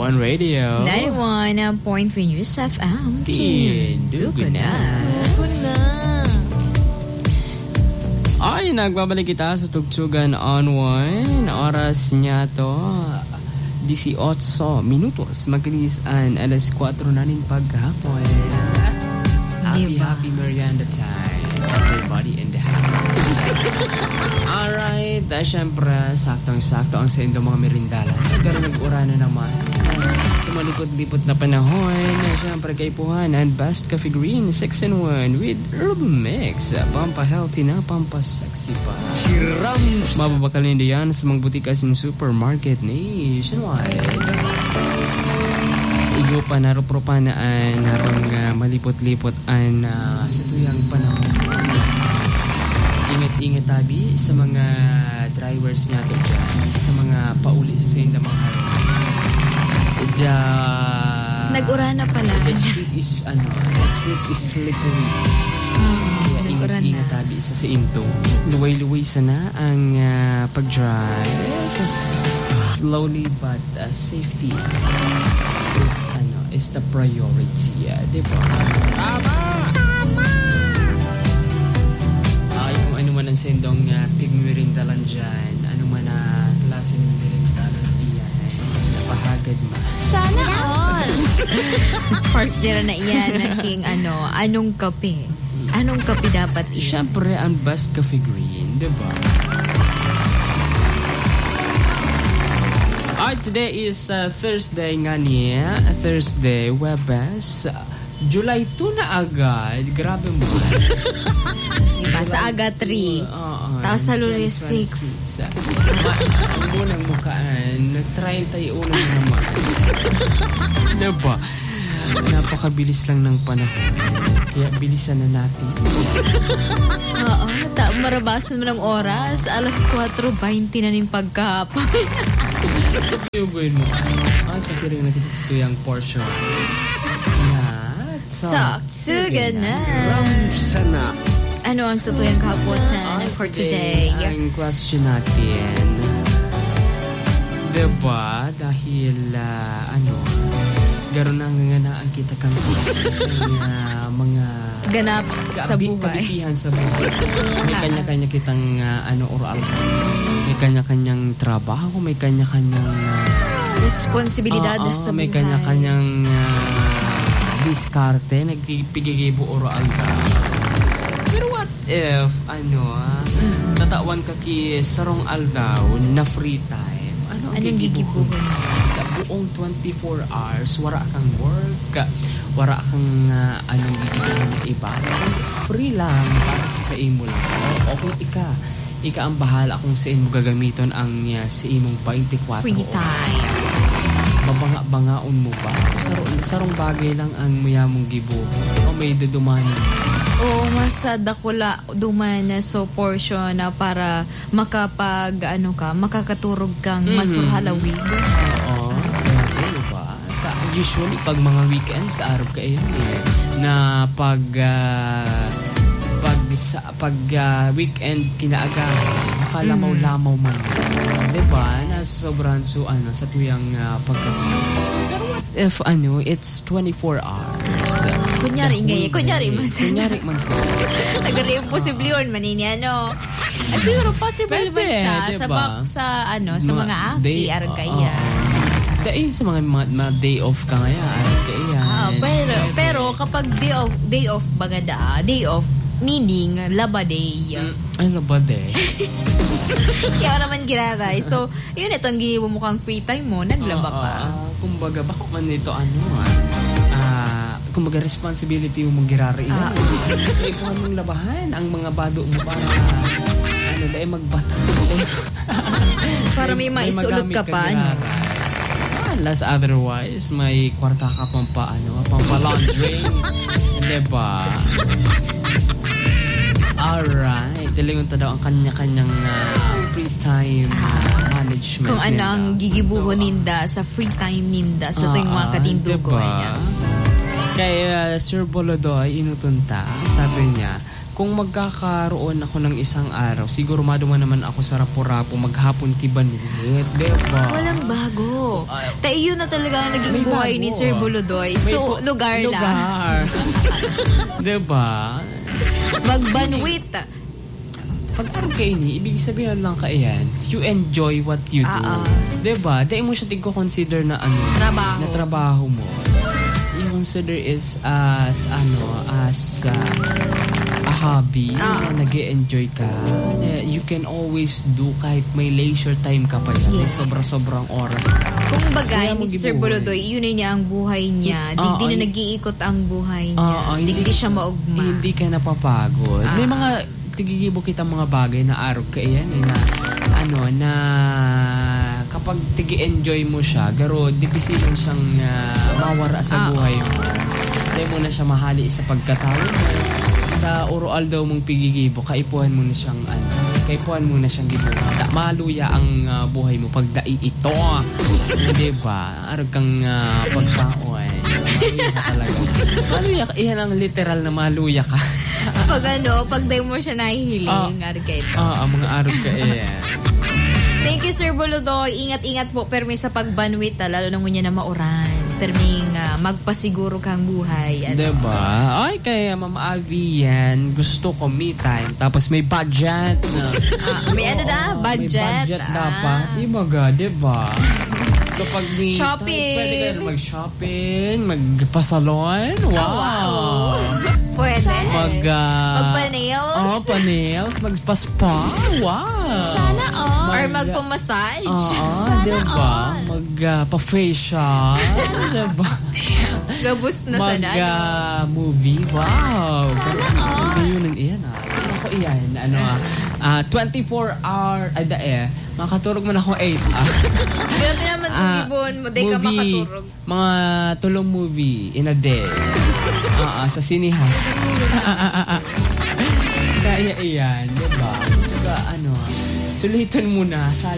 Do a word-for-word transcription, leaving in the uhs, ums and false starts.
One Radio. ninety-one point three News F M. Tindugo na. Ay, nagbabalik kita sa Tugtugan on One. Oras niya to eighteen minutos. Magkilis an alas kwatro na rin paghapon. Happy, happy merienda time. Everybody in the house. Alright, uh, syempre, saktong-sakto ang sa inyong mga merindala. Nagkaroon nag-ura na naman. Sa mga likod-lipot na panahon, syempre kay Puhanan, Best Coffee Green, six in one with Herbal Mix. Pampa-healthy na, pampa-sexy pa. Mababakalin diyan sa mga butikas in supermarket nationwide. Igo pa naropropaan habang uh, malipot-lipot ang uh, sa tuyang panahon. Ingat-ingat tabi sa mga drivers nga to dyan, sa mga pauli sa sayin na mga the nag-ura na pala. The street is ano, the street is slippery. Oh, kaya ingat-ingat tabi sa sainto. Luway-luway sana ang uh, pag-drive. Slowly but uh, safety is ano is the priority, yeah, di ba? Tama! Ay, kung ano man ang sendong uh, pigmirinda lang dyan, ano man na uh, klase ng mirinda lang iyan, napahagad mo. Sana all! Partner na iyan ng king ano, anong kape? Anong kape dapat iyan? Siyempre, ang Best Coffee Green, di ba? Ah, today is uh, Thursday nga niya. Thursday, Webes. July two na agad. Grabe mo. Diba? Sa aga three. Uh, uh, Tapos sa Lunes six. Ang unang mukaan, nag-thirty-one naman. Diba? Napakabilis lang ng panahon. Kaya bilisan na natin. Oo. Ta- marabasan mo ng oras. Alas kwatro twenty na ning pagkahapon. Yung gawin mo. Ah, kasi rin nakita sa tuyang portion. Na, talk to na. Sana. Ano ang sa tuyang kahapotan for today? Ang question natin, diba, dahil, uh, ano, garo na nga ang kita kang uh, mga ganaps sa buhay. Kabisihan sa buhay. May kanya-kanya kitang uh, ano oral. May kanya-kanyang trabaho, may kanya-kanyang uh, responsibilidad uh, uh, sa buhay. May kanya-kanyang uh, diskarte, nagpigigibo oral ka. Pero what if ano, uh, mm-hmm. tatawan ka ki sarong aldaw na free time? Ano ang anong gigibuhon? Sa buong twenty-four hours, wala kang work, wala kang uh, anong gigibuhon na iba. Free lang, para sa sa imo lang. O, o kung ika, ika ang bahala kung sa imo gagamiton ang uh, sa imong twenty-four free time. Babanga-bangaon mo ba? Sarong, sarong bagay lang ang mayamong gibuhon. O may dudumanin. O mas dakula dumana so portion na para makapag ano ka, makakaturog kang mm-hmm. masurhalawig. Oo. Diba? Usually pag mga weekends araw ka yan eh, na pag uh, pag sa, pag uh, weekend kinaaga makalamaw-lamaw man. Diba? Na sobrang so ano sa tuyang uh, pagkakas. Pero what if ano, it's twenty-four hours? Kunyari ngay, kunyari man siya. Kunyari man siya. Nagari yung posible yun, manini, ano. Ay, siguro possible man siya diba? sa, bak, sa, ano, sa mga aki, argaya. Uh, Dahil sa mga, mga, mga day off ka ngaya, argaya. Ah, pero, pero kapag day off, day off baga da, day off, meaning, laba day. Mm, ay, laba day. Kaya naman giraray. So, yun ito, ang gihiwa mo kang free time mo, naglaba ka. Uh, uh, kumbaga, baka man ito, ano, ah, kumbaga responsibility mo magirari ah. Kaya po anong labahan ang mga bado mo para ano dahil magbata para may, may maisulot ka pa ano? Unless otherwise may kwarta ka pang pa ano pang pa-laundering. Diba? Alright, tilingon ta daw ang kanya-kanyang uh, free time uh, management. Kung ano ang gigibuho ninda sa free time ninda sa tuwing mga katindugo niya. Kaya Sir Bolodoy inutunta, sabi niya, kung magkakaroon ako ng isang araw, siguro maduman naman ako sa Rapu-Rapu, maghapon kibanulit, diba? Walang bago. Ta yun na talaga ang naging May buhay bago. ni Sir Buludoy. May So, po- lugar, lang. Lugar. Diba? Magbanwit. Pag araw kayo ni, ibig sabihin lang kaiyan, you enjoy what you do. Ah, ah. Diba? Dahil mo siya tigko-consider na ano, Trabaho. na trabaho mo. You consider is as, ano, as uh, a hobby Ah. na nag-e-enjoy ka. Na you can always do kahit may leisure time ka pa yan. Yes. Sobra-sobrang oras. Kung bagay Kaya mo ni Sir gibuhay. Buludoy, yun na niya ang buhay niya. Di, Ah, di na ah, nag-iikot ang buhay niya. Ah, ah, di, hindi- di siya maugma. Hindi ka napapagod. Ah. May mga tigigibo kitang mga bagay na araw ka yan eh, na ano na kapag tigi-enjoy mo siya garo dipisilan siyang uh, mawara sa Ah. buhay mo. Hindi mo na siya mahali sa pagkatao mo. Sa urual daw mong pigigibo, kaipuhan mo na siyang ano, kaipuhan mo na siyang gibuhat. Da, maluya ang uh, buhay mo pag dai ito. Hindi ba? Araw kang uh, pagsaoy. Maluya ka talaga. Maluya ka. Iyan ang literal na maluya ka. Pag ano, pag day mo siya nahihiling, Ah. ari kayo. Ah, ang mga araw ka eh. Thank you, Sir Buludoy. Ingat-ingat po, permi sa pagbanwit, ah, lalo na ngunya na mauran. Perming uh, magpasiguro kang buhay. Ano? Diba? Ay, kaya Mama Alvi yan. Gusto ko me time. Tapos may budget. Na, Ah, may ano na? Oo, Budget? May budget Ah. dapat. Diba ga? Diba? Kapag may Shopping. time, pwede kayo na mag-shopping, magpasalon. Wow. Wow. Pwede. Mag, uh, Magpa-nails. Oh, pa-nails. Magpa-spa. Wow. Sana all. Or Mag- magpa-massage. Oo, Sana diba? all. Mag-pa-facial. diba? Gabus na sana. ano? Mag-movie. Wow. Sana all. Ano yun ang iyan ah. Ano ko iyan? Ano ah. ah, twenty-four hour, ay da eh. Makaturog mo na ako eight ah. Grabe naman Ah, tugibon mo. Di ka movie, makaturog. mga tulong movie in a day. Ah, ah, sa sinihan. Kaya iyan, diba? Diba, ano, sulitan mo na sa